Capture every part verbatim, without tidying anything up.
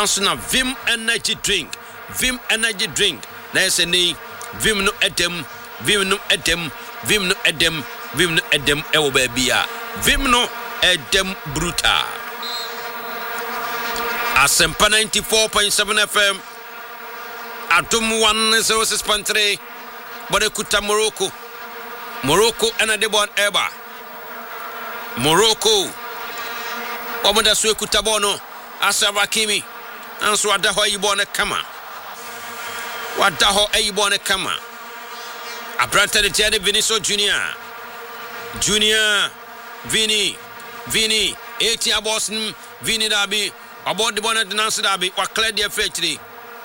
Dance na Vim energy drink. Vim energy drink. Na ese ni Vim no edem, Vim no edem, Vim no edem, Vim no edem ewo baabia. Vim no edem brutal. Asempa ninety-four point seven F M. Atum one oh six point three. Bode kuta Morocco. Morocco ena de bon eba. Morocco. Omoda so kuta bono. Ashraf Hakimi. Anso wada ho yibone kama. Wada ho yibone kama. Abranta de Tiade Vinicius Junior. Junior Vini. Vini. eighty Boston. Vini Dabi. About the bonnet Nancy Dabi. Wa clear the fetri.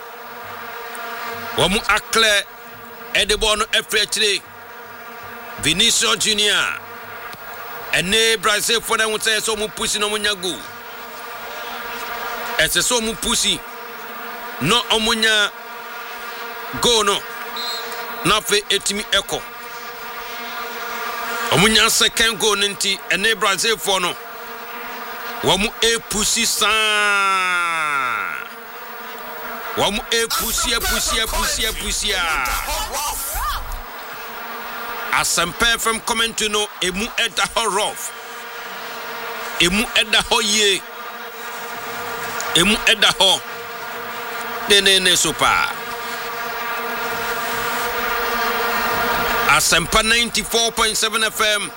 Wa mu akle Edebono fetri. Vinicius Junior. Ene Brazil for them would say so mu pussy no munyagu. Ese so mu pussy. No omunya go no. Na fe etimi echo. Omunya second go nti ene Brazil for no. Wamu e pussy sa. Wamu e pussy e pussy e pussy e pussy. Asempa from comment to know emu eda ho rough. Emu eda ho ye. Emu eda ho. Nene ne sopa. Asempa ninety-four point seven F M.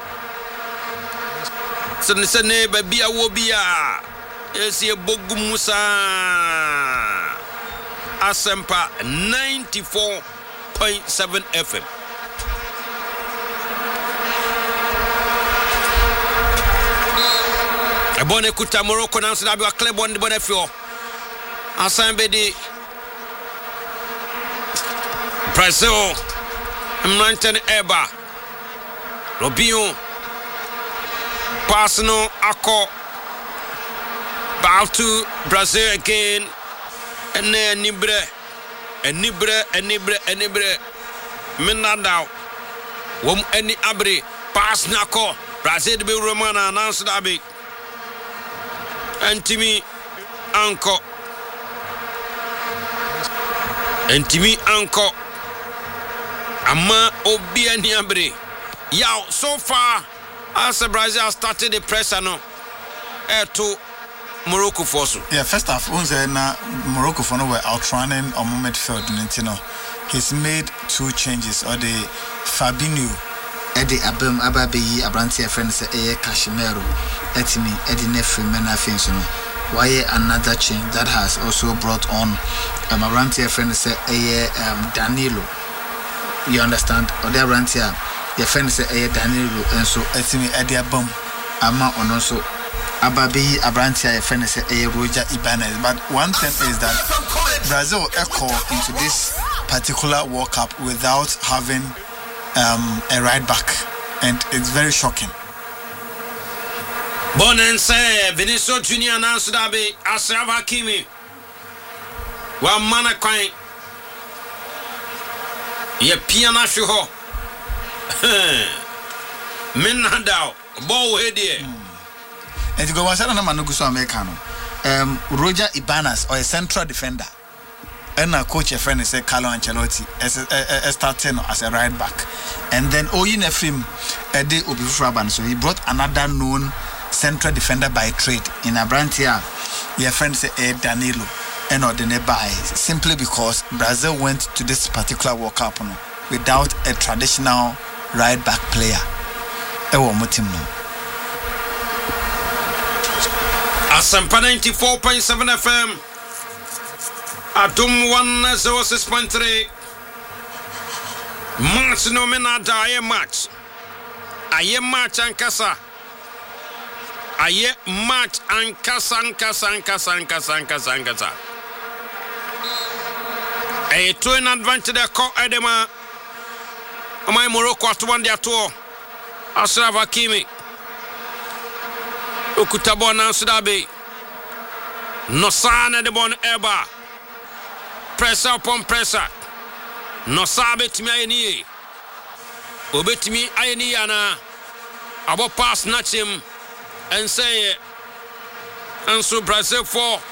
Sene sene babia wobia. Esi bogu musa. Asempa ninety-four point seven F M. Ebone kuta Morocco na nsabi wa club on the bonefio. Asambe di Brazil. Mlanten Eba. Robinho. Pass no ako. Back to Brazil again. Ene nibre. Enibre enibre enibre. Minadao. Wom eni abri. Pass nako. Brazil be Romana announce dabi. Antimi anko. Antimi anko. Ama obi ani abre. Yow, so far as Brazil has started the pressure no. Eh to Morocco for so. Yeah, first half unze na Morocco for no were outrunning on midfield Nintino. He's made two changes or the Fabinho Eddie Abem Ababi Abrantia friends a Cashmere Etimi Eddie Nefri Mena Finson. Why another change that has also brought on um Abrantia friends a um Danilo. You understand? Or the Abrantia your friends a Danilo and so Etimi Eddie Abem Ama on also Ababi Abrantia your friends a Roger Ibanez. But one thing is that Brazil echo into this particular World Cup without having um, a right back, and it's very shocking. Bonense Vinicius Junior announced that be Ashraf Hakimi. Wa mana kwan. Ye piana shuho. Minadao ball head here. And you go one na manu guso Americano. Um Roger Ibanez or a central defender. And a coach, a friend, is Carlo Ancelotti, as a starting as a right back. And then Oyin Ephraim Ede Obifraban. So he brought another known central defender by trade in Abrantia. Your friend say Danilo and Odene by simply because Brazil went to this particular World Cup no, without a traditional right back player. Ewo mutim no. Asempa ninety-four point seven F M. Atum one oh six point three. Match no menada aye match. Aye match ankasa. Aye match ankasa ankasa ankasa ankasa ankasa ankasa. Aye two in advantage de ko edema. Amai Morocco at one dia two. Ashraf Hakimi. Okutabo na Sudabe. No sana de bon eba. Pressure upon pressure. No sabet me ayeni. Obet me ayeni ana. Abo pass snatch him and say and so Brazil for